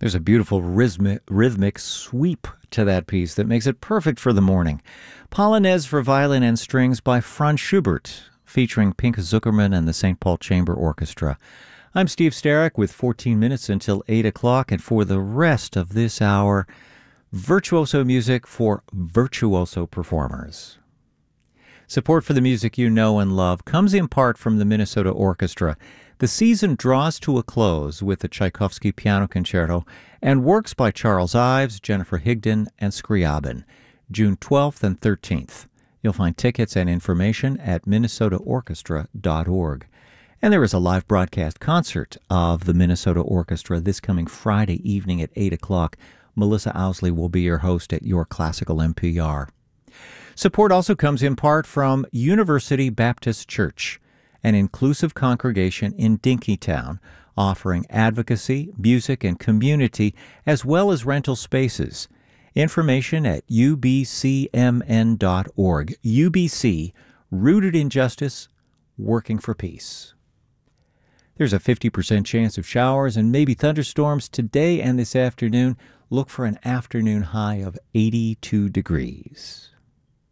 There's a beautiful rhythmic sweep to that piece that makes it perfect for the morning. Polonaise for Violin and Strings by Franz Schubert, featuring Pinka Zuckerman and the St. Paul Chamber Orchestra. I'm Steve Starrick with 14 minutes until 8 o'clock, and for the rest of this hour, virtuoso music for virtuoso performers. Support for the music you know and love comes in part from the Minnesota Orchestra. The season draws to a close with the Tchaikovsky Piano Concerto and works by Charles Ives, Jennifer Higdon, and Scriabin, June 12th and 13th. You'll find tickets and information at minnesotaorchestra.org. And there is a live broadcast concert of the Minnesota Orchestra this coming Friday evening at 8 o'clock. Melissa Owsley will be your host at your classical NPR. Support also comes in part from University Baptist Church, an inclusive congregation in Dinkytown, offering advocacy, music, and community, as well as rental spaces. Information at ubcmn.org. UBC, rooted in justice, working for peace. There's a 50% chance of showers and maybe thunderstorms today and this afternoon. Look for an afternoon high of 82 degrees.